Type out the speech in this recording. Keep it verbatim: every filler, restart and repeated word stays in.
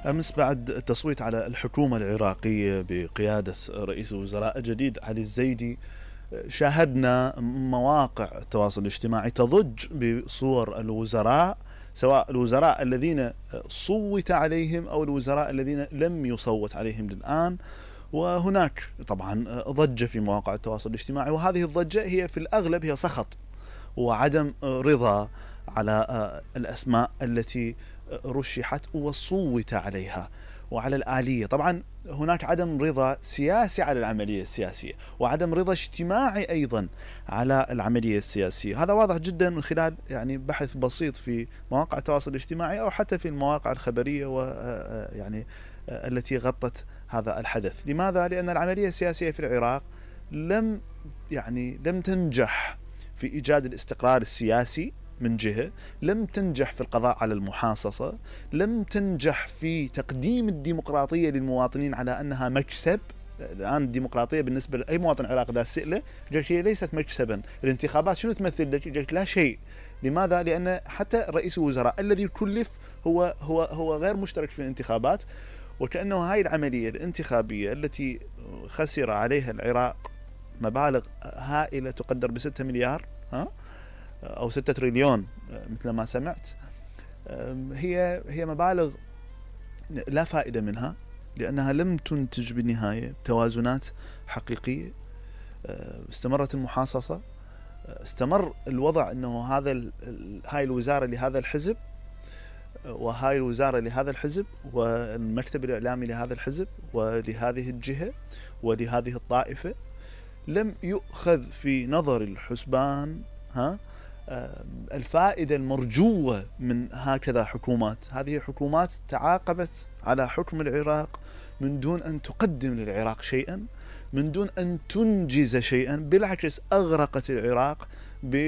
أمس بعد التصويت على الحكومة العراقية بقيادة رئيس الوزراء الجديد علي الزيدي، شاهدنا مواقع التواصل الاجتماعي تضج بصور الوزراء، سواء الوزراء الذين صوت عليهم أو الوزراء الذين لم يصوت عليهم للآن. وهناك طبعا ضجة في مواقع التواصل الاجتماعي، وهذه الضجة هي في الأغلب هي سخط وعدم رضا على الأسماء التي رشحت وصوت عليها وعلى الآلية. طبعا هناك عدم رضا سياسي على العملية السياسية، وعدم رضا اجتماعي أيضا على العملية السياسية. هذا واضح جدا من خلال يعني بحث بسيط في مواقع التواصل الاجتماعي أو حتى في المواقع الخبرية ويعني التي غطت هذا الحدث. لماذا؟ لأن العملية السياسية في العراق لم يعني لم تنجح في إيجاد الاستقرار السياسي من جهة، لم تنجح في القضاء على المحاصصة، لم تنجح في تقديم الديمقراطية للمواطنين على أنها مكسب. الآن الديمقراطية بالنسبة لأي مواطن عراقي ذا سئلة هي ليست مكسبا. الانتخابات شنو تمثل لك؟ لا شيء. لماذا؟ لأن حتى رئيس الوزراء الذي كلف هو هو هو غير مشترك في الانتخابات، وكأنه هاي العملية الانتخابية التي خسر عليها العراق مبالغ هائلة تقدر بستة مليار ها أو ستة تريليون مثل ما سمعت، هي هي مبالغ لا فائدة منها، لأنها لم تنتج بالنهاية توازنات حقيقية. استمرت المحاصصة، استمر الوضع أنه هذا هاي الوزارة لهذا الحزب وهاي الوزارة لهذا الحزب والمكتب الإعلامي لهذا الحزب ولهذه الجهة ولهذه الطائفة. لم يؤخذ في نظر الحسبان ها الفائدة المرجوة من هكذا حكومات. هذه حكومات تعاقبت على حكم العراق من دون أن تقدم للعراق شيئا، من دون أن تنجز شيئا، بالعكس أغرقت العراق ب